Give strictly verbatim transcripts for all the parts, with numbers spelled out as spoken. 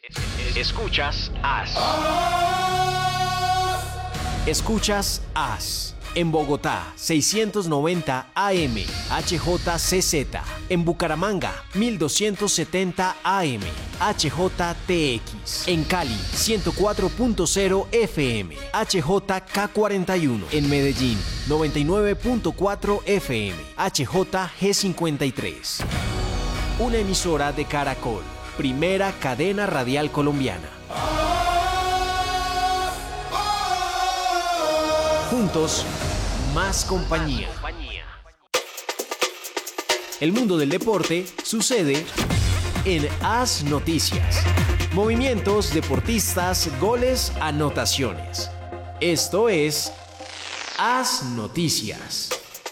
Escuchas As. Escuchas As. En Bogotá, seiscientos noventa A M, H J C Z. En Bucaramanga, mil doscientos setenta A M, H J T X. En Cali, ciento cuatro punto cero F M, H J K cuarenta y uno. En Medellín, noventa y nueve punto cuatro F M, H J G cincuenta y tres. Una emisora de Caracol, primera cadena radial colombiana. Juntos, más compañía. El mundo del deporte sucede en As Noticias. Movimientos, deportistas, goles, anotaciones. Esto es As Noticias.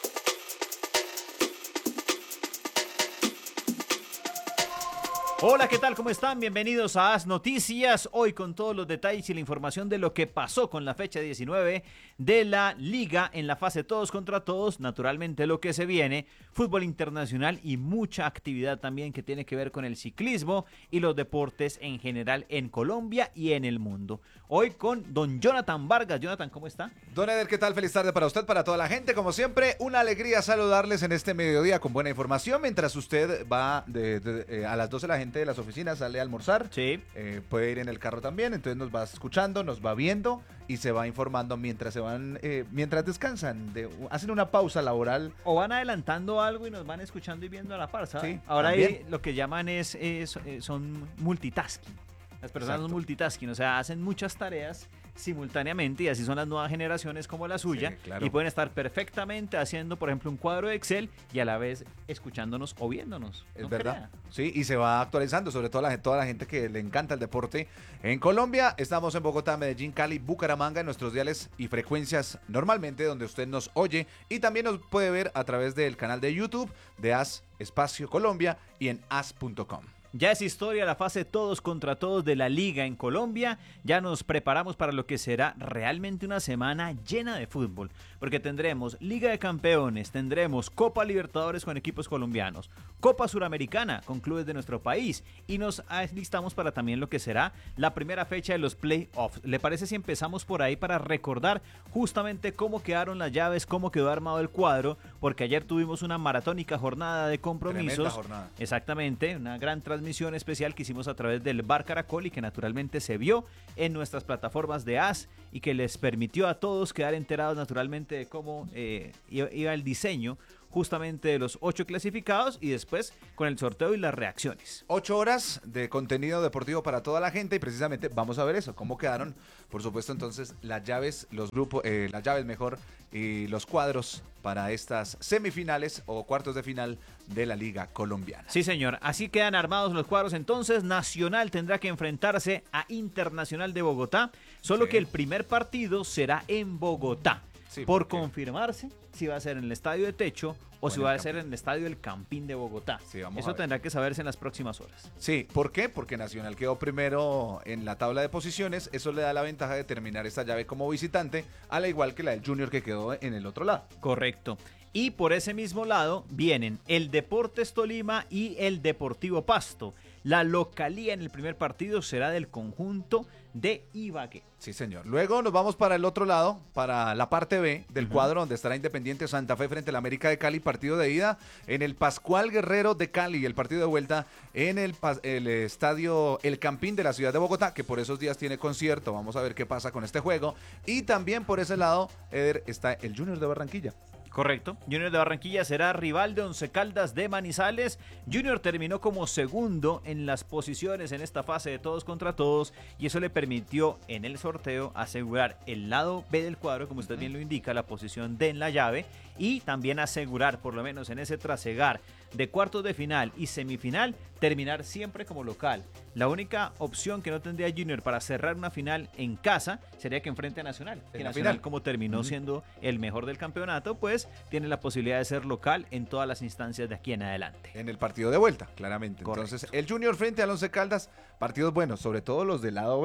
Hola, ¿qué tal? ¿Cómo están? Bienvenidos a As Noticias. Hoy con todos los detalles y la información de lo que pasó con la fecha diecinueve de la Liga en la fase todos contra todos. Naturalmente lo que se viene, fútbol internacional y mucha actividad también que tiene que ver con el ciclismo y los deportes en general en Colombia y en el mundo. Hoy con don Jonathan Vargas. Jonathan, ¿cómo está? Don Eder, ¿qué tal? Feliz tarde para usted, para toda la gente. Como siempre, una alegría saludarles en este mediodía con buena información. Mientras usted va de, de, de, eh, a las doce, la gente de las oficinas sale a almorzar. Sí. Eh, puede ir en el carro también, entonces nos va escuchando, nos va viendo y se va informando mientras se van, eh, mientras descansan, de, hacen una pausa laboral. O van adelantando algo y nos van escuchando y viendo a la par, ¿sabes? Sí, ahora también. hay, lo que llaman es, es eh, son multitasking. Las personas Exacto. son multitasking, o sea, hacen muchas tareas simultáneamente y así son las nuevas generaciones como la suya. Sí, claro. Y pueden estar perfectamente haciendo, por ejemplo, un cuadro de Excel y a la vez escuchándonos o viéndonos. Es ¿No verdad. crea? Sí, y se va actualizando, sobre todo la, toda la gente que le encanta el deporte. En Colombia, estamos en Bogotá, Medellín, Cali, Bucaramanga, en nuestros diales y frecuencias normalmente donde usted nos oye y también nos puede ver a través del canal de YouTube de As Espacio Colombia y en as punto com. Ya es historia la fase todos contra todos de la Liga en Colombia. Ya nos preparamos para lo que será realmente una semana llena de fútbol, porque tendremos Liga de Campeones, tendremos Copa Libertadores con equipos colombianos, Copa Suramericana con clubes de nuestro país y nos alistamos para también lo que será la primera fecha de los playoffs. ¿Le parece si empezamos por ahí para recordar justamente cómo quedaron las llaves, cómo quedó armado el cuadro? Porque ayer tuvimos una maratónica jornada de compromisos. Tremenda jornada. Exactamente, una gran transmisión especial que hicimos a través del Bar Caracol y que naturalmente se vio en nuestras plataformas de As y que les permitió a todos quedar enterados naturalmente de cómo eh, iba el diseño justamente de los ocho clasificados y después con el sorteo y las reacciones. Ocho horas de contenido deportivo para toda la gente y precisamente vamos a ver eso, cómo quedaron, por supuesto, entonces las llaves, los grupos, eh, las llaves mejor y los cuadros para estas semifinales o cuartos de final de la Liga Colombiana. Sí, señor, así quedan armados los cuadros. Entonces Nacional tendrá que enfrentarse a Internacional de Bogotá, solo Sí. que el primer partido será en Bogotá. Sí, por ¿por qué? confirmarse si va a ser en el Estadio de Techo o, O si en va el a ser Campín. en el Estadio del Campín de Bogotá. Sí, vamos Eso a ver. tendrá que saberse en las próximas horas. Sí, ¿por qué? Porque Nacional quedó primero en la tabla de posiciones, eso le da la ventaja de terminar esta llave como visitante, al igual que la del Junior que quedó en el otro lado. Correcto. Y por ese mismo lado vienen el Deportes Tolima y el Deportivo Pasto. La localía en el primer partido será del conjunto de Ibagué. Sí, señor. Luego nos vamos para el otro lado, para la parte B del uh-huh. cuadro, donde estará Independiente Santa Fe frente al América de Cali, partido de ida en el Pascual Guerrero de Cali, y el partido de vuelta en el, el estadio El Campín de la ciudad de Bogotá, que por esos días tiene concierto. Vamos a ver qué pasa con este juego. Y también por ese lado, Eder, está el Junior de Barranquilla. Correcto. Junior de Barranquilla será rival de Once Caldas de Manizales. Junior terminó como segundo en las posiciones en esta fase de todos contra todos y eso le permitió en el sorteo asegurar el lado B del cuadro, como usted bien lo indica, la posición D en la llave, y también asegurar, por lo menos en ese trasegar de cuartos de final y semifinal, terminar siempre como local. La única opción que no tendría Junior para cerrar una final en casa sería que enfrente a Nacional. Que Nacional, final. como terminó uh-huh. siendo el mejor del campeonato, pues tiene la posibilidad de ser local en todas las instancias de aquí en adelante. En el partido de vuelta, claramente. Correcto. Entonces, el Junior frente al Once Caldas, partidos buenos, sobre todo los del lado B.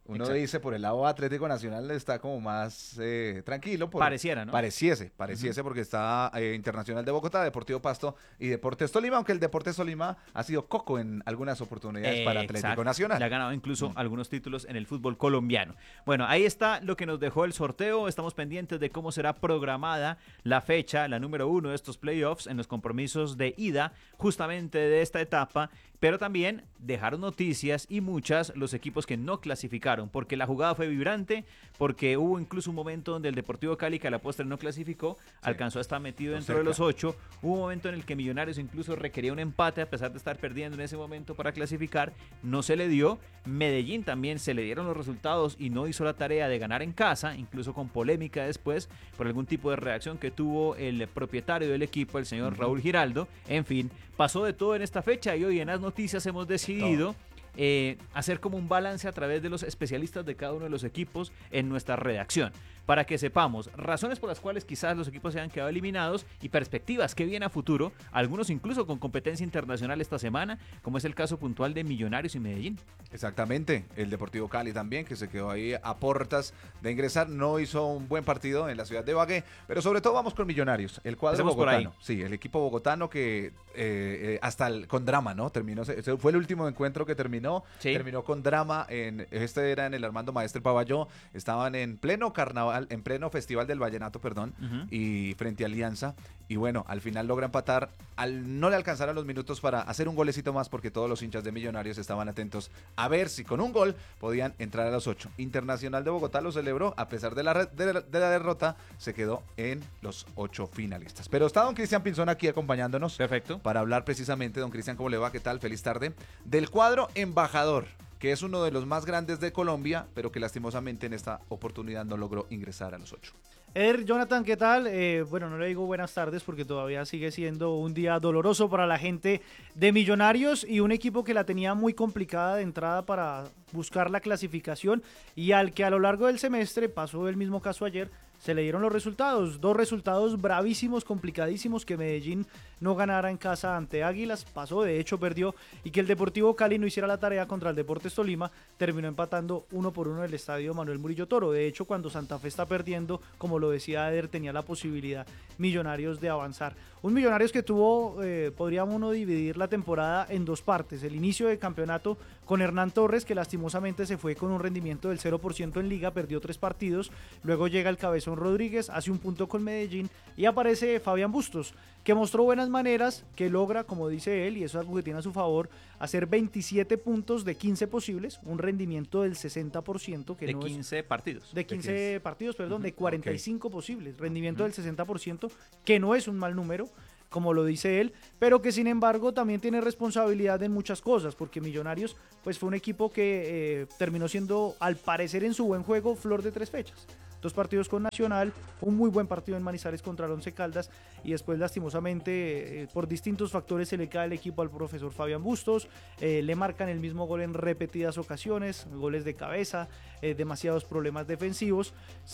Uno Exacto. dice por el lado Atlético Nacional está como más eh, tranquilo. Por, Pareciera, ¿no? Pareciese, pareciese uh-huh. porque está eh, Internacional de Bogotá, Deportivo Pasto y Deportes Tolima, aunque el Deportes Tolima ha sido coco en algunas oportunidades eh, para Atlético exacto. Nacional. Le ha ganado incluso uh-huh. algunos títulos en el fútbol colombiano. Bueno, ahí está lo que nos dejó el sorteo. Estamos pendientes de cómo será programada la fecha, la número uno de estos playoffs en los compromisos de ida justamente de esta etapa. Pero también dejaron noticias y muchas los equipos que no clasificaron, porque la jugada fue vibrante, porque hubo incluso un momento donde el Deportivo Cali, que a la postre no clasificó, sí. alcanzó a estar metido dentro cerca. de los ocho. Hubo un momento en el que Millonarios incluso requería un empate a pesar de estar perdiendo en ese momento para clasificar. No se le dio. Medellín también se le dieron los resultados y no hizo la tarea de ganar en casa, incluso con polémica después por algún tipo de reacción que tuvo el propietario del equipo, el señor uh-huh. Raúl Giraldo. En fin, pasó de todo en esta fecha y hoy en las noticias hemos decidido eh, hacer como un balance a través de los especialistas de cada uno de los equipos en nuestra redacción, para que sepamos razones por las cuales quizás los equipos se han quedado eliminados y perspectivas que viene a futuro, algunos incluso con competencia internacional esta semana, como es el caso puntual de Millonarios y Medellín. Exactamente, el Deportivo Cali también, que se quedó ahí a puertas de ingresar, no hizo un buen partido en la ciudad de Ibagué, pero sobre todo vamos con Millonarios, el cuadro Empecemos bogotano. Por ahí. Sí, el equipo bogotano que eh, eh, hasta el, con drama, ¿no? Terminó, ese fue el último encuentro que terminó, sí. terminó con drama, en, este era en el Armando Maestre Paballó, estaban en pleno carnaval, en pleno Festival del Vallenato, perdón, uh-huh. y frente a Alianza, y bueno, al final logra empatar, al no le alcanzaron los minutos para hacer un golecito más, porque todos los hinchas de Millonarios estaban atentos a ver si con un gol podían entrar a los ocho. Internacional de Bogotá lo celebró, a pesar de la, de, de la derrota, se quedó en los ocho finalistas. Pero está don Cristian Pinzón aquí acompañándonos. Perfecto. Para hablar precisamente, don Cristian, ¿cómo le va? ¿Qué tal? Feliz tarde. Del cuadro embajador, que es uno de los más grandes de Colombia, pero que lastimosamente en esta oportunidad no logró ingresar a los ocho. Er, Jonathan, ¿qué tal? Eh, bueno, no le digo buenas tardes porque todavía sigue siendo un día doloroso para la gente de Millonarios y un equipo que la tenía muy complicada de entrada para buscar la clasificación y al que a lo largo del semestre, pasó el mismo caso ayer, se le dieron los resultados, dos resultados bravísimos, complicadísimos, que Medellín no ganara en casa ante Águilas, pasó, de hecho perdió, y que el Deportivo Cali no hiciera la tarea contra el Deportes Tolima, terminó empatando uno por uno en el estadio Manuel Murillo Toro. De hecho, cuando Santa Fe está perdiendo, como lo decía Eder, tenía la posibilidad Millonarios de avanzar. Un Millonarios que tuvo, eh, podríamos uno dividir la temporada en dos partes, el inicio del campeonato con Hernán Torres, que lastimosamente se fue con un rendimiento del cero por ciento en Liga, perdió tres partidos, luego llega el Cabezón Rodríguez, hace un punto con Medellín y aparece Fabián Bustos, que mostró buenas maneras, que logra, como dice él, y eso es algo que tiene a su favor, hacer veintisiete puntos de quince posibles, un rendimiento del sesenta por ciento. Que de no quince es, partidos. De quince, de quince partidos, perdón, uh-huh. de cuarenta y cinco okay. posibles, rendimiento uh-huh. del sesenta por ciento, que no es un mal número, como lo dice él, pero que sin embargo también tiene responsabilidad en muchas cosas, porque Millonarios pues fue un equipo que eh, terminó siendo, al parecer en su buen juego, flor de tres fechas. Dos partidos con Nacional, un muy buen partido en Manizales contra el Once Caldas y después lastimosamente eh, por distintos factores se le cae el equipo al profesor Fabián Bustos, eh, le marcan el mismo gol en repetidas ocasiones, goles de cabeza, eh, demasiados problemas defensivos,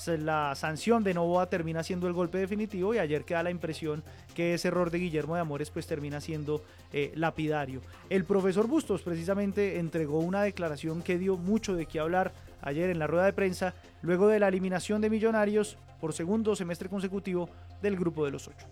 la sanción de Novoa termina siendo el golpe definitivo y ayer queda la impresión que ese error de Guillermo de Amores pues termina siendo eh, lapidario. El profesor Bustos precisamente entregó una declaración que dio mucho de qué hablar ayer en la rueda de prensa, luego de la eliminación de Millonarios por segundo semestre consecutivo del grupo de los ocho.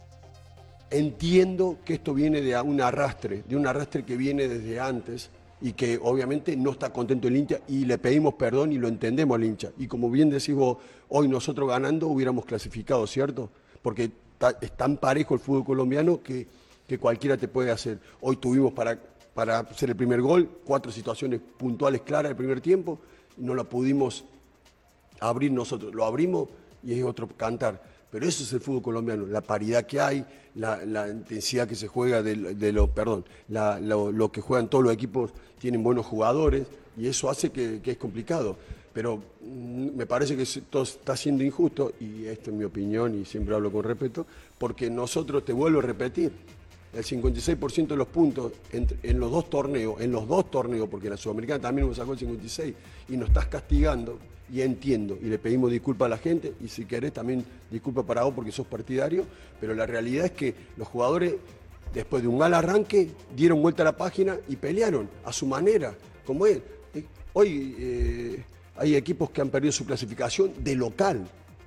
Entiendo que esto viene de un arrastre, de un arrastre que viene desde antes y que obviamente no está contento el hincha y le pedimos perdón y lo entendemos al hincha. Y como bien decís vos, hoy nosotros ganando hubiéramos clasificado, ¿cierto? Porque está, es tan parejo el fútbol colombiano que, que cualquiera te puede hacer. Hoy tuvimos para, para hacer el primer gol, cuatro situaciones puntuales claras del primer tiempo, no la pudimos abrir nosotros, lo abrimos y es otro cantar, pero eso es el fútbol colombiano, la paridad que hay, la, la intensidad que se juega de, de lo, perdón, la, lo, lo que juegan todos los equipos, tienen buenos jugadores y eso hace que, que es complicado, pero mm, me parece que todo está siendo injusto y esto es mi opinión y siempre hablo con respeto, porque nosotros, te vuelvo a repetir, el cincuenta y seis por ciento de los puntos en, en los dos torneos, en los dos torneos, porque la Sudamericana también nos sacó el cincuenta y seis, y nos estás castigando, y entiendo, y le pedimos disculpas a la gente, y si querés también disculpas para vos porque sos partidario, pero la realidad es que los jugadores, después de un mal arranque, dieron vuelta a la página y pelearon a su manera, como es. Hoy, eh, hay equipos que han perdido su clasificación de local.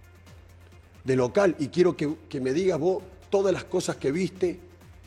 De local. Y quiero que, que me digas vos todas las cosas que viste,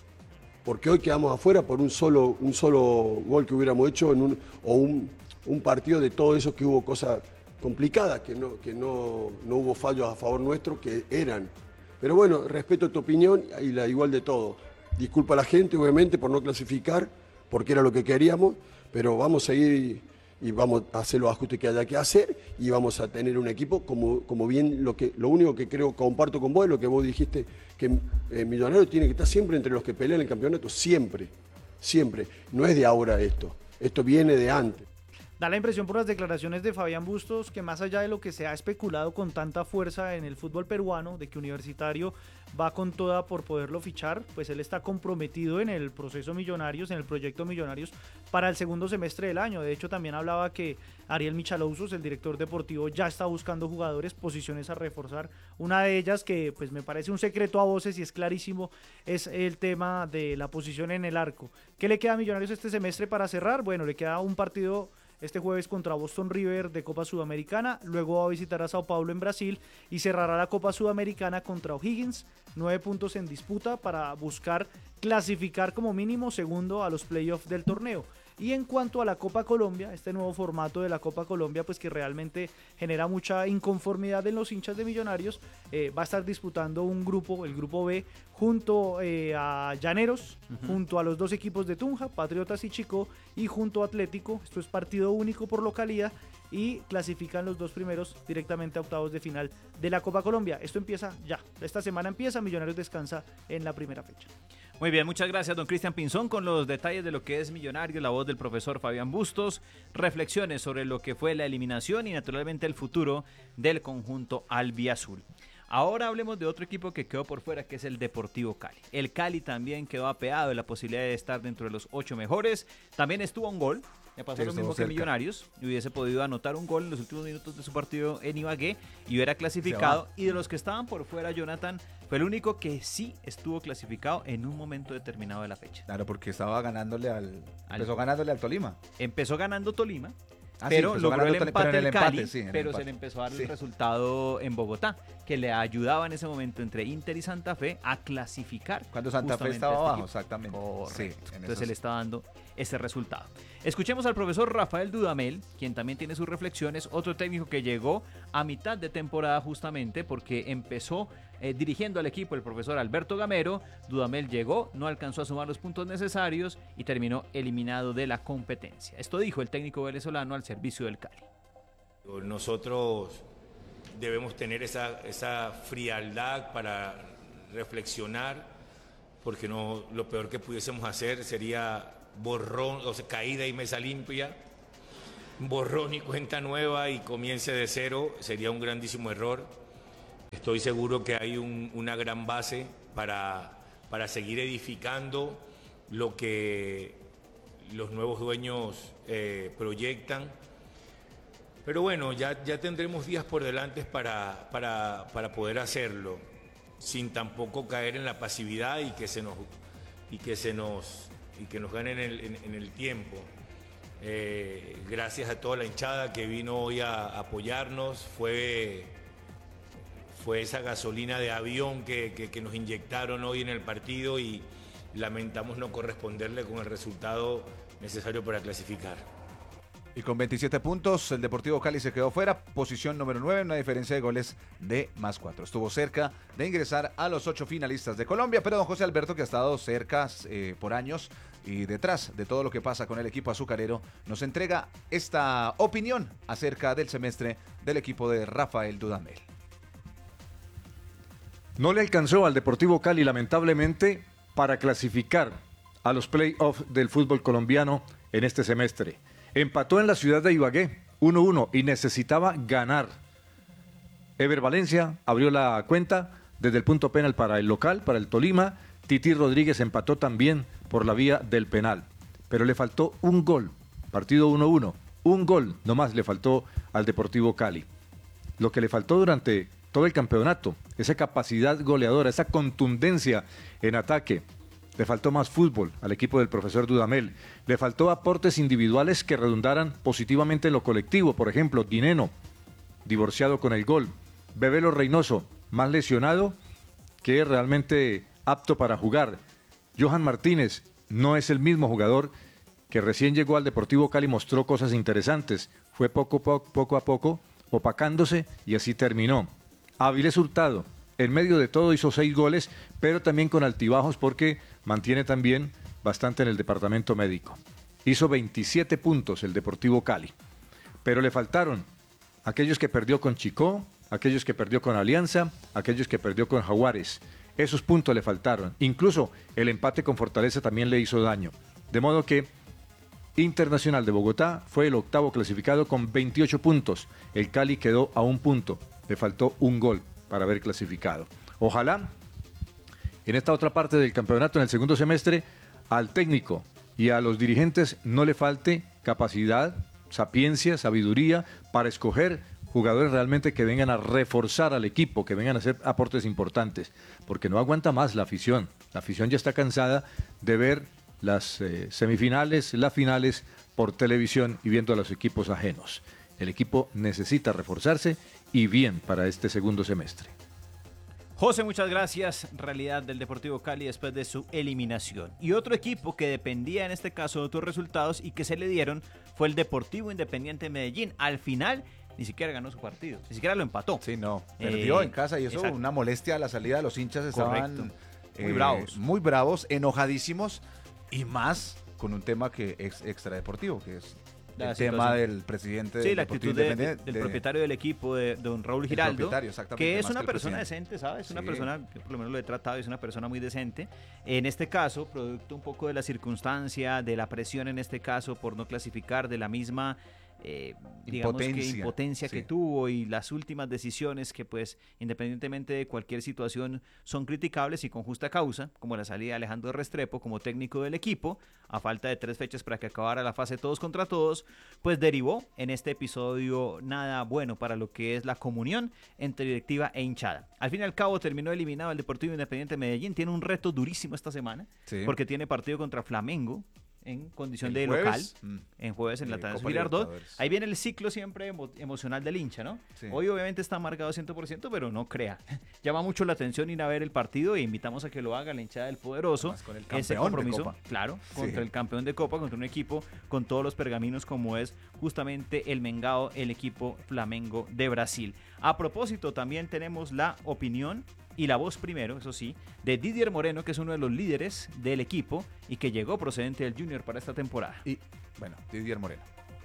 porque hoy quedamos afuera por un solo, un solo gol que hubiéramos hecho en un, o un, un partido de todo eso que hubo cosas complicadas, que, no, que no, no hubo fallos a favor nuestro, que eran. Pero bueno, respeto tu opinión y la igual de todo. Disculpa a la gente, obviamente, por no clasificar, porque era lo que queríamos, pero vamos a seguir y vamos a hacer los ajustes que haya que hacer y vamos a tener un equipo como, como bien lo que lo único que creo comparto con vos es lo que vos dijiste, que eh, Millonarios tiene que estar siempre entre los que pelean el campeonato, siempre, siempre. No es de ahora esto, esto viene de antes. Da la impresión por las declaraciones de Fabián Bustos que más allá de lo que se ha especulado con tanta fuerza en el fútbol peruano, de que Universitario va con toda por poderlo fichar, pues él está comprometido en el proceso Millonarios, en el proyecto Millonarios para el segundo semestre del año. De hecho, también hablaba que Ariel Michalouzos, el director deportivo, ya está buscando jugadores, posiciones a reforzar. Una de ellas que pues me parece un secreto a voces y es clarísimo, es el tema de la posición en el arco. ¿Qué le queda a Millonarios este semestre para cerrar? Bueno, le queda un partido este jueves contra Boston River de Copa Sudamericana, luego va a visitar a Sao Paulo en Brasil y cerrará la Copa Sudamericana contra O'Higgins, nueve puntos en disputa para buscar clasificar como mínimo segundo a los playoffs del torneo. Y en cuanto a la Copa Colombia, este nuevo formato de la Copa Colombia, pues que realmente genera mucha inconformidad en los hinchas de Millonarios, eh, va a estar disputando un grupo, el grupo B, junto eh, a Llaneros, uh-huh. junto a los dos equipos de Tunja, Patriotas y Chicó, y junto a Atlético. Esto es partido único por localía y clasifican los dos primeros directamente a octavos de final de la Copa Colombia. Esto empieza ya, esta semana empieza, Millonarios descansa en la primera fecha. Muy bien, muchas gracias, don Cristian Pinzón, con los detalles de lo que es Millonarios, la voz del profesor Fabián Bustos, reflexiones sobre lo que fue la eliminación y naturalmente el futuro del conjunto albiazul. Ahora hablemos de otro equipo que quedó por fuera, que es el Deportivo Cali. El Cali también quedó apeado de la posibilidad de estar dentro de los ocho mejores. También estuvo a un gol. Le pasó sí, lo mismo que cerca. Millonarios, y hubiese podido anotar un gol en los últimos minutos de su partido en Ibagué y hubiera clasificado. Y de los que estaban por fuera, Jonathan fue el único que sí estuvo clasificado en un momento determinado de la fecha. Claro, porque estaba ganándole al, al empezó ganándole al Tolima. Empezó ganando Tolima. Ah, pero sí, logró el empate el Cali, empate, sí, pero empate. se le empezó a dar sí. el resultado en Bogotá, que le ayudaba en ese momento entre Inter y Santa Fe a clasificar. Cuando Santa Fe estaba este abajo, exactamente. Correcto. Sí, entonces esos... se le está dando ese resultado. Escuchemos al profesor Rafael Dudamel, quien también tiene sus reflexiones, otro técnico que llegó a mitad de temporada justamente porque empezó eh, dirigiendo al equipo el profesor Alberto Gamero. Dudamel llegó, no alcanzó a sumar los puntos necesarios y terminó eliminado de la competencia. Esto dijo el técnico venezolano al servicio del Cali. Nosotros debemos tener esa, esa frialdad para reflexionar, porque no, lo peor que pudiésemos hacer sería borrón, o sea, caída y mesa limpia, borrón y cuenta nueva y comience de cero, sería un grandísimo error. Estoy seguro que hay un, una gran base para, para seguir edificando lo que los nuevos dueños eh, proyectan. Pero bueno, ya, ya tendremos días por delante para, para, para poder hacerlo, sin tampoco caer en la pasividad y que se nos, y que se nos y que nos ganen en el, en, en el tiempo. Eh, gracias a toda la hinchada que vino hoy a, a apoyarnos, fue, fue esa gasolina de avión que, que, que nos inyectaron hoy en el partido y lamentamos no corresponderle con el resultado necesario para clasificar. Y con veintisiete puntos, el Deportivo Cali se quedó fuera, posición número nueve, una diferencia de goles de más cuatro. Estuvo cerca de ingresar a los ocho finalistas de Colombia, pero don José Alberto, que ha estado cerca eh, por años y detrás de todo lo que pasa con el equipo azucarero, nos entrega esta opinión acerca del semestre del equipo de Rafael Dudamel. No le alcanzó al Deportivo Cali, lamentablemente, para clasificar a los play-offs del fútbol colombiano en este semestre. Empató en la ciudad de Ibagué, uno uno, y necesitaba ganar. Ever Valencia abrió la cuenta desde el punto penal para el local, para el Tolima. Titi Rodríguez empató también por la vía del penal. Pero le faltó un gol, partido uno uno. Un gol nomás le faltó al Deportivo Cali. Lo que le faltó durante todo el campeonato, esa capacidad goleadora, esa contundencia en ataque. Le faltó más fútbol al equipo del profesor Dudamel. Le faltó aportes individuales que redundaran positivamente en lo colectivo. Por ejemplo, Dineno, divorciado con el gol. Bebelo Reynoso, más lesionado que realmente apto para jugar. Johan Martínez no es el mismo jugador que recién llegó al Deportivo Cali, mostró cosas interesantes. Fue poco, poco, poco a poco opacándose y así terminó. Avilés Hurtado, en medio de todo hizo seis goles, pero también con altibajos porque mantiene también bastante en el departamento médico. Hizo veintisiete puntos el Deportivo Cali, pero le faltaron aquellos que perdió con Chicó, aquellos que perdió con Alianza, aquellos que perdió con Jaguares. Esos puntos le faltaron. Incluso el empate con Fortaleza también le hizo daño. De modo que Internacional de Bogotá fue el octavo clasificado con veintiocho puntos. El Cali quedó a un punto. Le faltó un gol para haber clasificado. Ojalá en esta otra parte del campeonato, en el segundo semestre, al técnico y a los dirigentes no le falte capacidad, sapiencia, sabiduría para escoger jugadores realmente que vengan a reforzar al equipo, que vengan a hacer aportes importantes, porque no aguanta más la afición. La afición ya está cansada de ver las eh, semifinales, las finales por televisión y viendo a los equipos ajenos. El equipo necesita reforzarse y bien para este segundo semestre. José, muchas gracias. Realidad del Deportivo Cali después de su eliminación. Y otro equipo que dependía en este caso de otros resultados y que se le dieron fue el Deportivo Independiente Medellín. Al final ni siquiera ganó su partido, ni siquiera lo empató. Sí, no, perdió eh, en casa y eso exacto. Una molestia a la salida. Los hinchas estaban muy eh, bravos. Muy bravos, enojadísimos y más con un tema que es extradeportivo, que es La el situación. tema del presidente Sí, del la Deportivo actitud de- de- Independiente, del de- propietario del equipo, de don Raúl El Giraldo, propietario, exactamente, que es más una que el persona presidente. decente, ¿sabes? Una Sí. persona, yo por lo menos lo he tratado, es una persona muy decente. En este caso, producto un poco de la circunstancia, de la presión en este caso por no clasificar, de la misma... Eh, digamos que Impotencia, impotencia que sí. tuvo y las últimas decisiones que pues independientemente de cualquier situación son criticables y con justa causa, como la salida de Alejandro Restrepo como técnico del equipo a falta de tres fechas para que acabara la fase todos contra todos, pues derivó en este episodio nada bueno para lo que es la comunión entre directiva e hinchada. Al fin y al cabo terminó eliminado el Deportivo Independiente Medellín, tiene un reto durísimo esta semana Sí. porque tiene partido contra Flamengo en condición El de jueves, local, mm, en jueves en la de Atanasio Copa Girardot. Libertadores. Ahí viene el ciclo siempre emo- emocional del hincha, ¿no? Sí. Hoy obviamente está marcado cien por ciento, pero no crea. Llama mucho la atención ir a ver el partido e invitamos a que lo haga la hinchada del Poderoso. Además, con el Ese campeón de compromiso, Copa. claro, Sí. contra el campeón de Copa, contra un equipo con todos los pergaminos como es justamente el Mengao, el equipo Flamengo de Brasil. A propósito, también tenemos la opinión y la voz primero, eso sí, de Didier Moreno, que es uno de los líderes del equipo y que llegó procedente del Junior para esta temporada. Y, bueno, Didier Moreno.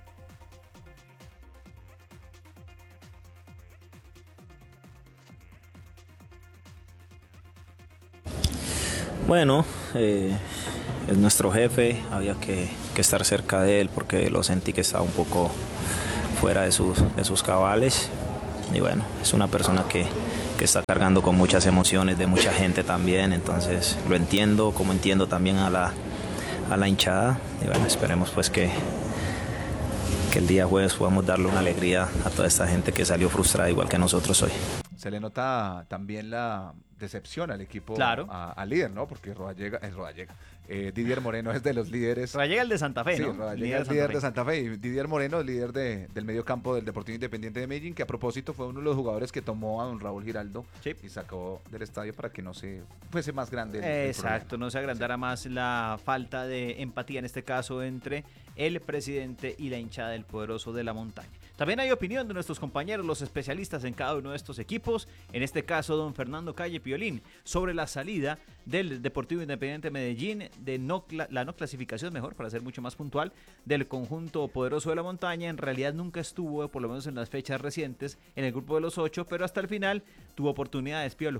Bueno, eh, es nuestro jefe, había que, que estar cerca de él porque lo sentí que estaba un poco fuera de sus, de sus cabales. Y bueno, es una persona que, que está cargando con muchas emociones de mucha gente también, entonces lo entiendo, como entiendo también a la, a la hinchada. Y bueno, esperemos pues que, que el día jueves podamos darle una alegría a toda esta gente que salió frustrada igual que nosotros hoy. Se le nota también la decepción al equipo, Claro. a- al líder, ¿no? Porque Rodallega, es Rodallega. Eh, Didier Moreno es de los líderes. Rodallega el de Santa Fe, Sí, ¿no? Rodallega es líder de Santa Fe. Y Didier Moreno, líder de, del medio campo del Deportivo Independiente de Medellín, que a propósito fue uno de los jugadores que tomó a don Raúl Giraldo Sí. y sacó del estadio para que no se fuese más grande el, el Exacto, problema. no se agrandara más la falta de empatía en este caso entre el presidente y la hinchada del Poderoso de la Montaña. También hay opinión de nuestros compañeros, los especialistas en cada uno de estos equipos, en este caso don Fernando Calle Piolín, sobre la salida del Deportivo Independiente Medellín, de no cla- la no clasificación, mejor, para ser mucho más puntual, del conjunto Poderoso de la Montaña. En realidad nunca estuvo, por lo menos en las fechas recientes, en el grupo de los ocho, pero hasta el final tuvo oportunidades, Piolo.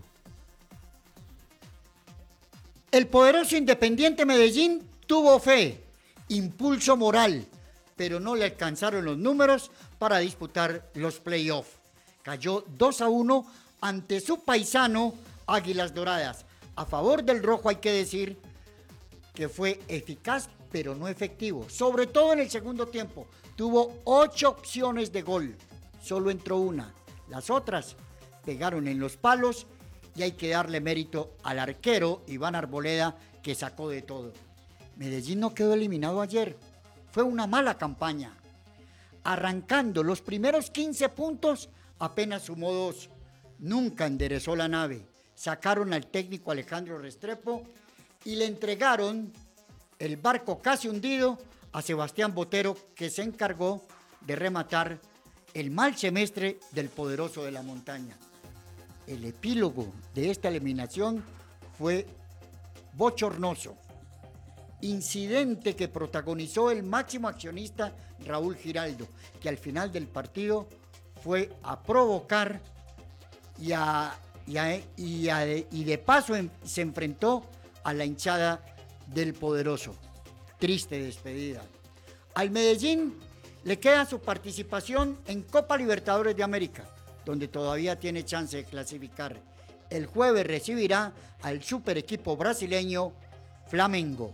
El poderoso Independiente Medellín tuvo fe, impulso moral, pero no le alcanzaron los números para disputar los playoffs. Cayó dos a uno ante su paisano Águilas Doradas. A favor del rojo hay que decir que fue eficaz, pero no efectivo. Sobre todo en el segundo tiempo. Tuvo ocho opciones de gol. Solo entró una. Las otras pegaron en los palos y hay que darle mérito al arquero Iván Arboleda, que sacó de todo. Medellín no quedó eliminado ayer, fue una mala campaña. Arrancando los primeros quince puntos, apenas sumó dos. Nunca enderezó la nave. Sacaron al técnico Alejandro Restrepo y le entregaron el barco casi hundido a Sebastián Botero, que se encargó de rematar el mal semestre del poderoso de la montaña. El epílogo de esta eliminación fue bochornoso. Incidente que protagonizó el máximo accionista Raúl Giraldo, que al final del partido fue a provocar y, a, y, a, y, a, y de paso en, se enfrentó a la hinchada del poderoso. Triste despedida. Al Medellín le queda su participación en Copa Libertadores de América, donde todavía tiene chance de clasificar. El jueves recibirá al super equipo brasileño Flamengo.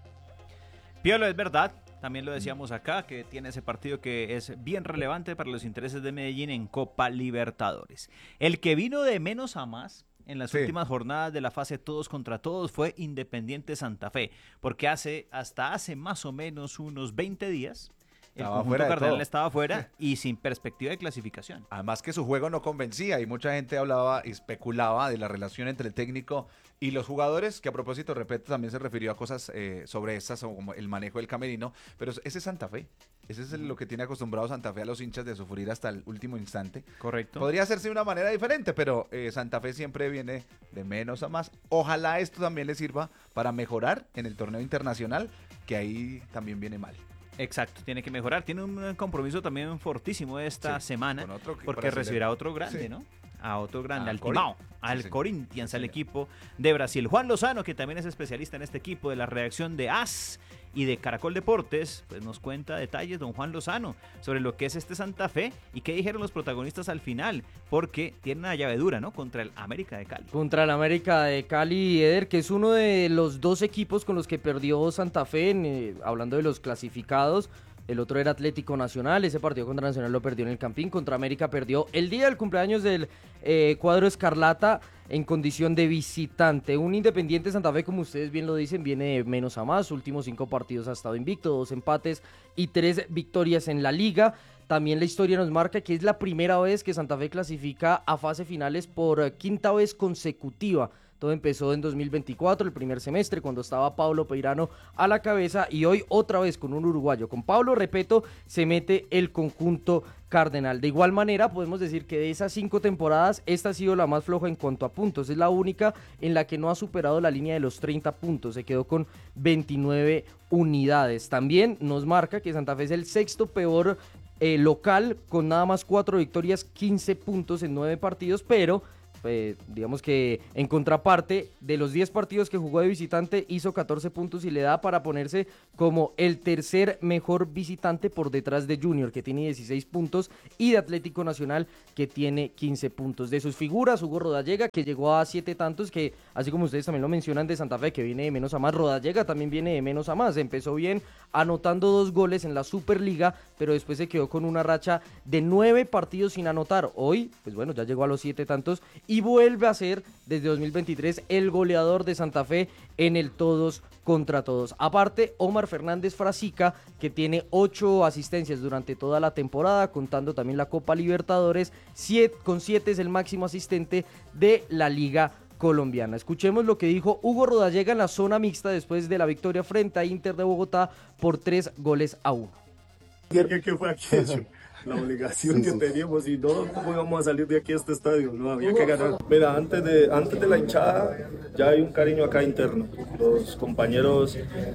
Piolo, es verdad, también lo decíamos acá, que tiene ese partido que es bien relevante para los intereses de Medellín en Copa Libertadores. El que vino de menos a más en las sí. últimas jornadas de la fase todos contra todos fue Independiente Santa Fe, porque hace hasta hace más o menos unos veinte días el estaba conjunto cardenal estaba fuera y sin perspectiva de clasificación. Además que su juego no convencía y mucha gente hablaba y especulaba de la relación entre el técnico y los jugadores, que a propósito, repito, también se refirió a cosas eh, sobre estas, como el manejo del camerino, pero ese es Santa Fe. Ese es lo que tiene acostumbrado Santa Fe a los hinchas, de sufrir hasta el último instante. Correcto. Podría hacerse de una manera diferente, pero eh, Santa Fe siempre viene de menos a más. Ojalá esto también le sirva para mejorar en el torneo internacional, que ahí también viene mal. Exacto, tiene que mejorar. Tiene un compromiso también fortísimo esta sí, semana, otro porque recibirá a otro grande, sí. ¿no? A otro grande, al Timao, al sí, Corinthians, sí, al equipo de Brasil. Juan Lozano, que también es especialista en este equipo de la redacción de A S y de Caracol Deportes, pues nos cuenta detalles, don Juan Lozano, sobre lo que es este Santa Fe y qué dijeron los protagonistas al final, porque tiene una llave dura, ¿no? Contra el América de Cali. Contra el América de Cali, Eder, que es uno de los dos equipos con los que perdió Santa Fe, en, eh, hablando de los clasificados. El otro era Atlético Nacional, ese partido contra Nacional lo perdió en el Campín, contra América perdió el día del cumpleaños del eh, cuadro Escarlata en condición de visitante. Un Independiente Santa Fe, como ustedes bien lo dicen, viene de menos a más, últimos cinco partidos ha estado invicto, dos empates y tres victorias en la liga. También la historia nos marca que es la primera vez que Santa Fe clasifica a fase finales por quinta vez consecutiva. Todo empezó en dos mil veinticuatro, el primer semestre, cuando estaba Pablo Peirano a la cabeza, y hoy otra vez con un uruguayo. Con Pablo Repeto se mete el conjunto cardenal. De igual manera, podemos decir que de esas cinco temporadas, esta ha sido la más floja en cuanto a puntos. Es la única en la que no ha superado la línea de los treinta puntos. Se quedó con veintinueve unidades. También nos marca que Santa Fe es el sexto peor eh, local, con nada más cuatro victorias, quince puntos en nueve partidos, pero... Eh, digamos que en contraparte de los diez partidos que jugó de visitante hizo catorce puntos y le da para ponerse como el tercer mejor visitante por detrás de Junior, que tiene dieciséis puntos, y de Atlético Nacional, que tiene quince puntos. De sus figuras, Hugo Rodallega, que llegó a siete tantos, que así como ustedes también lo mencionan de Santa Fe, que viene de menos a más, Rodallega también viene de menos a más. Empezó bien anotando dos goles en la Superliga, pero después se quedó con una racha de nueve partidos sin anotar. Hoy, pues bueno, ya llegó a los siete tantos y vuelve a ser desde dos mil veintitrés el goleador de Santa Fe en el todos contra todos. Aparte, Omar Fernández Frasica, que tiene ocho asistencias durante toda la temporada, contando también la Copa Libertadores, siete, con siete es el máximo asistente de la Liga Colombiana. Escuchemos lo que dijo Hugo Rodallega en la zona mixta después de la victoria frente a Inter de Bogotá por tres goles a uno. ¿Qué, qué fue aquello? La obligación que teníamos, y no, ¿cómo íbamos a salir de aquí a este estadio? No, había que ganar. Mira, antes de, antes de la hinchada ya hay un cariño acá interno. Los compañeros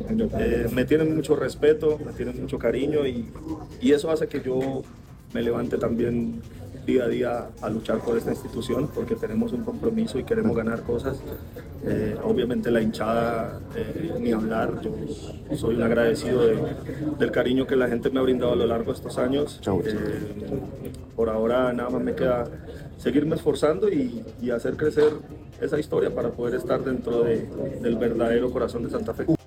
eh, me tienen mucho respeto, me tienen mucho cariño, y, y eso hace que yo me levante también día a día a luchar por esta institución, porque tenemos un compromiso y queremos ganar cosas. Eh, obviamente la hinchada, eh, ni hablar, yo soy un agradecido de, del cariño que la gente me ha brindado a lo largo de estos años. Eh, por ahora nada más me queda seguirme esforzando y, y hacer crecer esa historia para poder estar dentro de, del verdadero corazón de Santa Fe.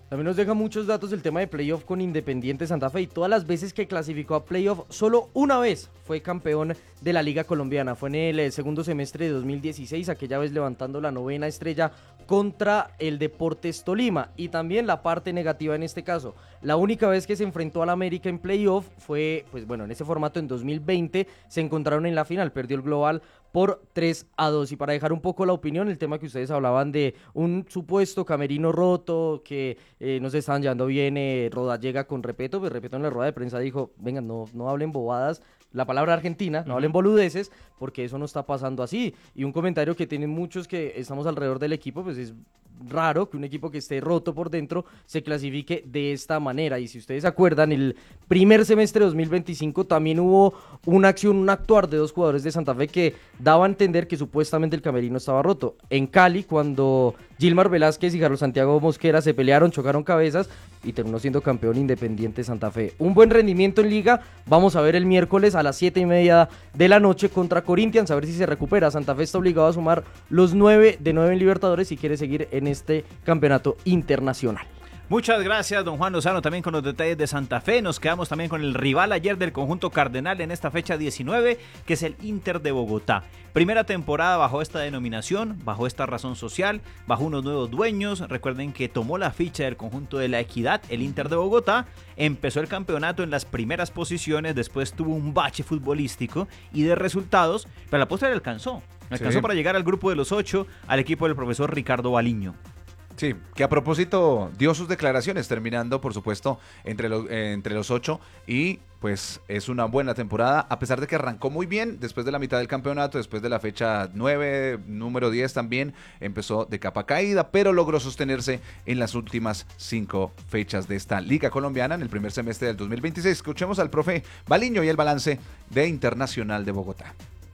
También nos deja muchos datos el tema de playoff con Independiente Santa Fe y todas las veces que clasificó a playoff, solo una vez fue campeón de la Liga Colombiana. Fue en el segundo semestre de dos mil dieciséis, aquella vez levantando la novena estrella contra el Deportes Tolima. Y también la parte negativa en este caso, la única vez que se enfrentó al América en playoff fue, pues bueno, en ese formato en dos mil veinte se encontraron en la final, perdió el global por tres a dos. Y para dejar un poco la opinión, el tema que ustedes hablaban de un supuesto camerino roto, que eh, no se estaban llevando bien, eh, Rodallega con Repeto, pues Repeto en la rueda de prensa dijo, vengan, no, no hablen bobadas, la palabra argentina, no hablen boludeces, porque eso no está pasando así. Y un comentario que tienen muchos que estamos alrededor del equipo, pues es raro que un equipo que esté roto por dentro se clasifique de esta manera. Y si ustedes se acuerdan, el primer semestre de dos mil veinticinco también hubo una acción, un actuar de dos jugadores de Santa Fe que daba a entender que supuestamente el camerino estaba roto. En Cali, cuando Gilmar Velázquez y Carlos Santiago Mosquera se pelearon, chocaron cabezas y terminó siendo campeón Independiente Santa Fe. Un buen rendimiento en Liga, vamos a ver el miércoles a las siete y media de la noche contra Corinthians, a ver si se recupera. Santa Fe está obligado a sumar los nueve de nueve en Libertadores si quiere seguir en este campeonato internacional. Muchas gracias, don Juan Lozano, también con los detalles de Santa Fe. Nos quedamos también con el rival ayer del conjunto cardenal en esta fecha diecinueve, que es el Inter de Bogotá. Primera temporada bajo esta denominación, bajo esta razón social, bajo unos nuevos dueños. Recuerden que tomó la ficha del conjunto de La Equidad, el Inter de Bogotá. Empezó el campeonato en las primeras posiciones, después tuvo un bache futbolístico y de resultados, pero a la postre le alcanzó. Alcanzó sí. para llegar al grupo de los ocho, al equipo del profesor Ricardo Baliño. Sí, que a propósito dio sus declaraciones, terminando por supuesto entre los, eh, entre los ocho, y pues es una buena temporada, a pesar de que arrancó muy bien después de la mitad del campeonato, después de la fecha nueve, número diez también, empezó de capa caída, pero logró sostenerse en las últimas cinco fechas de esta Liga Colombiana en el primer semestre del dos mil veintiséis. Escuchemos al profe Baliño y el balance de Internacional de Bogotá.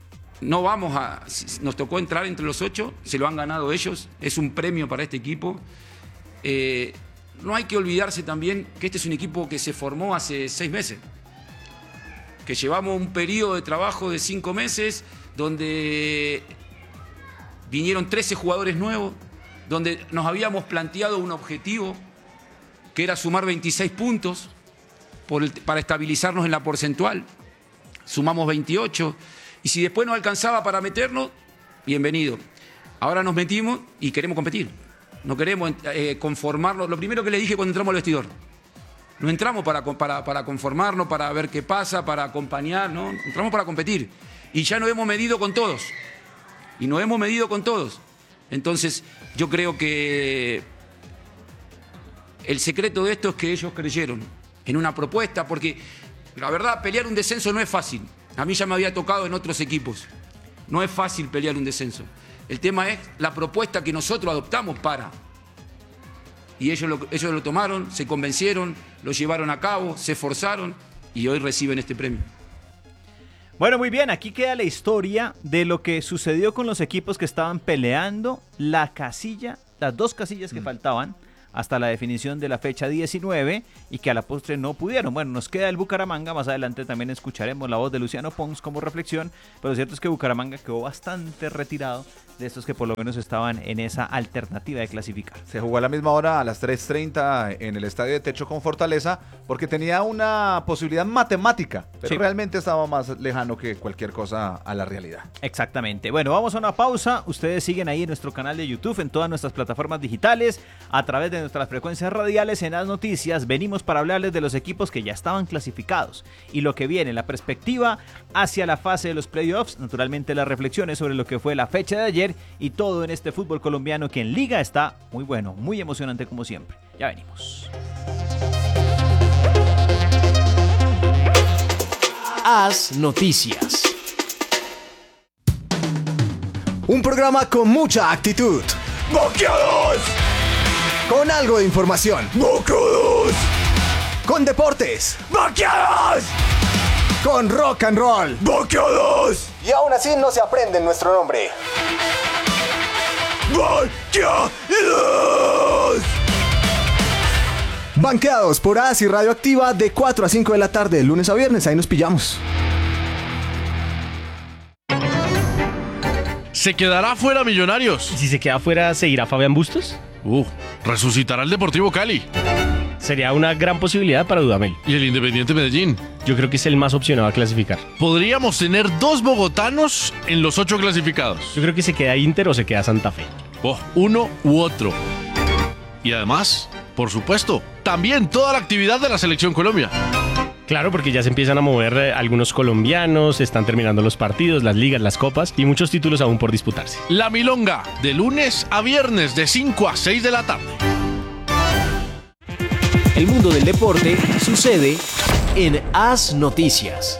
No vamos a, nos tocó entrar entre los ocho, se lo han ganado ellos, es un premio para este equipo. Eh, no hay que olvidarse también que este es un equipo que se formó hace seis meses, que llevamos un periodo de trabajo de cinco meses, donde vinieron trece jugadores nuevos, donde nos habíamos planteado un objetivo que era sumar veintiséis puntos por el, para estabilizarnos en la porcentual, sumamos veintiocho. Y si después no alcanzaba para meternos, bienvenido. Ahora nos metimos y queremos competir. No queremos eh, conformarnos. Lo primero que le dije cuando entramos al vestidor. No entramos para, para, para conformarnos, para ver qué pasa, para acompañar, ¿no? Entramos para competir. Y ya nos hemos medido con todos. Y nos hemos medido con todos. Entonces, yo creo que el secreto de esto es que ellos creyeron en una propuesta, porque la verdad, pelear un descenso no es fácil. A mí ya me había tocado en otros equipos. No es fácil pelear un descenso. El tema es la propuesta que nosotros adoptamos para. Y ellos lo, ellos lo tomaron, se convencieron, lo llevaron a cabo, se esforzaron y hoy reciben este premio. Bueno, muy bien, aquí queda la historia de lo que sucedió con los equipos que estaban peleando la casilla, las dos casillas que mm. faltaban hasta la definición de la fecha diecinueve y que a la postre no pudieron. Bueno, nos queda el Bucaramanga, más adelante también escucharemos la voz de Luciano Pons como reflexión, pero lo cierto es que Bucaramanga quedó bastante retirado de estos que por lo menos estaban en esa alternativa de clasificar. Se jugó a la misma hora, a las tres treinta en el Estadio de Techo con Fortaleza, porque tenía una posibilidad matemática, pero sí. realmente estaba más lejano que cualquier cosa a la realidad. Exactamente. Bueno, vamos a una pausa. Ustedes siguen ahí en nuestro canal de YouTube, en todas nuestras plataformas digitales, a través de nuestras frecuencias radiales. En las noticias venimos para hablarles de los equipos que ya estaban clasificados y lo que viene, la perspectiva hacia la fase de los playoffs, naturalmente las reflexiones sobre lo que fue la fecha de ayer y todo en este fútbol colombiano que en Liga está muy bueno, muy emocionante como siempre. Ya venimos. Haz noticias. Un programa con mucha actitud. ¡Boqueados! Con algo de información. ¡Boqueados! Con deportes. ¡Boqueados! Con rock and roll. ¡Boqueados! Y aún así no se aprende nuestro nombre. ¡Boqueados! Banqueados por A S I Radioactiva de cuatro a cinco de la tarde, de lunes a viernes. Ahí nos pillamos. ¿Se quedará fuera Millonarios? Si se queda fuera, ¿seguirá Fabián Bustos? Uh, resucitará el Deportivo Cali. Sería una gran posibilidad para Dudamel. ¿Y el Independiente Medellín? Yo creo que es el más opcionado a clasificar. ¿Podríamos tener dos bogotanos en los ocho clasificados? Yo creo que se queda Inter o se queda Santa Fe. Oh, uno u otro. Y además, por supuesto, también toda la actividad de la Selección Colombia. Claro, porque ya se empiezan a mover eh, algunos colombianos, están terminando los partidos, las ligas, las copas y muchos títulos aún por disputarse. La Milonga, de lunes a viernes de cinco a seis de la tarde. El mundo del deporte sucede en As Noticias.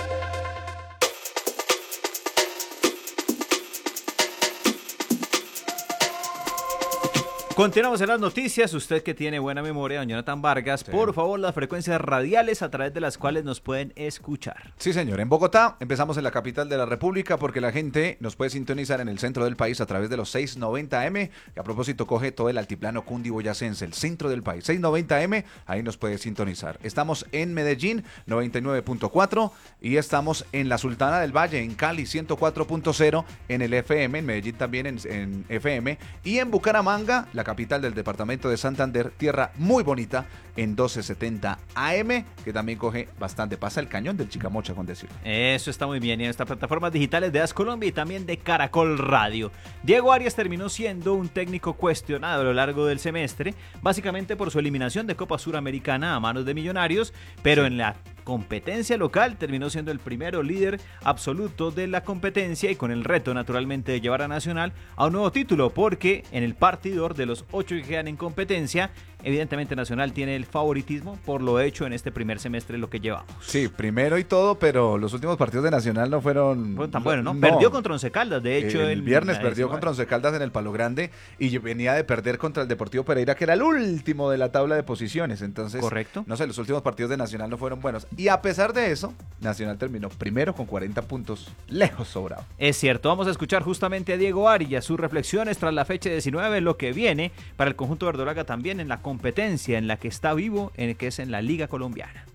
Continuamos en las noticias. Usted que tiene buena memoria, don Jonathan Vargas, sí. Por favor, las frecuencias radiales a través de las cuales nos pueden escuchar. Sí, señor. En Bogotá empezamos en la capital de la República porque la gente nos puede sintonizar en el centro del país a través de los seiscientos noventa eme, que a propósito coge todo el altiplano cundiboyacense, el centro del país. seiscientos noventa eme, ahí nos puede sintonizar. Estamos en Medellín, noventa y nueve punto cuatro, y estamos en la Sultana del Valle, en Cali, ciento cuatro punto cero, en el F M, en Medellín también en, en F M, y en Bucaramanga, la capital del departamento de Santander, tierra muy bonita, en doce setenta A M, que también coge bastante, pasa el cañón del Chicamocha, con decirlo. Eso está muy bien, y en estas plataformas digitales de As Colombia y también de Caracol Radio. Diego Arias terminó siendo un técnico cuestionado a lo largo del semestre, básicamente por su eliminación de Copa Suramericana a manos de Millonarios, pero sí. En la competencia local terminó siendo el primero líder absoluto de la competencia y con el reto naturalmente de llevar a Nacional a un nuevo título, porque en el partidor de los ocho que quedan en competencia, evidentemente Nacional tiene el favoritismo por lo hecho en este primer semestre, lo que llevamos. Sí, primero y todo, pero los últimos partidos de Nacional no fueron... Fueron tan buenos, ¿no? no. Perdió contra Once Caldas, de hecho. El, el viernes la perdió contra Once Caldas en el Palo Grande y venía de perder contra el Deportivo Pereira, que era el último de la tabla de posiciones. Entonces, correcto. No sé, los últimos partidos de Nacional no fueron buenos. Y a pesar de eso, Nacional terminó primero con cuarenta puntos, lejos sobrado. Es cierto, vamos a escuchar justamente a Diego Arias, sus reflexiones tras la fecha diecinueve, lo que viene para el conjunto verdolaga también en la competencia en la que está vivo, en el que es en la Liga Colombiana.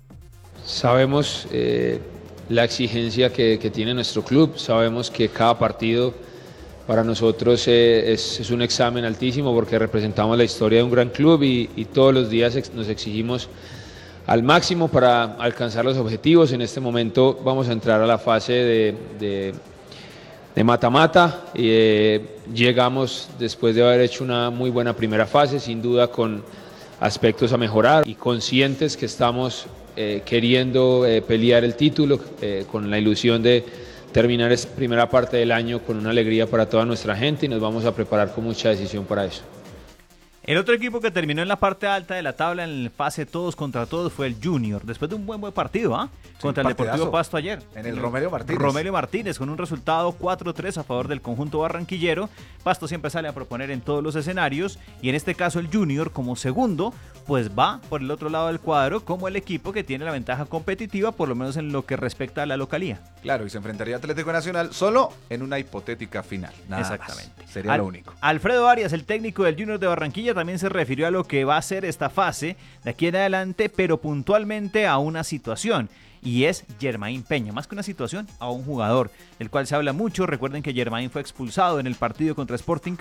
Sabemos eh, la exigencia que, que tiene nuestro club, sabemos que cada partido para nosotros eh, es, es un examen altísimo porque representamos la historia de un gran club y, y todos los días ex, nos exigimos al máximo para alcanzar los objetivos. En este momento vamos a entrar a la fase de, de, de mata-mata. Eh, llegamos después de haber hecho una muy buena primera fase, sin duda con aspectos a mejorar y conscientes que estamos eh, queriendo eh, pelear el título eh, con la ilusión de terminar esta primera parte del año con una alegría para toda nuestra gente y nos vamos a preparar con mucha decisión para eso. El otro equipo que terminó en la parte alta de la tabla en el fase todos contra todos fue el Junior, después de un buen buen partido, ¿ah? ¿eh? Contra sí, el Deportivo Pasto ayer. En el Romelio Martínez. Romelio Martínez, con un resultado cuatro tres a favor del conjunto barranquillero. Pasto siempre sale a proponer en todos los escenarios, y en este caso el Junior, como segundo, pues va por el otro lado del cuadro como el equipo que tiene la ventaja competitiva, por lo menos en lo que respecta a la localía. Claro, y se enfrentaría a Atlético Nacional solo en una hipotética final. Nada Exactamente. Más. Sería Al, lo único. Alfredo Arias, el técnico del Junior de Barranquilla, también se refirió a lo que va a ser esta fase de aquí en adelante, pero puntualmente a una situación, y es Germain Peña, más que una situación, a un jugador del cual se habla mucho. Recuerden que Germain fue expulsado en el partido contra Sporting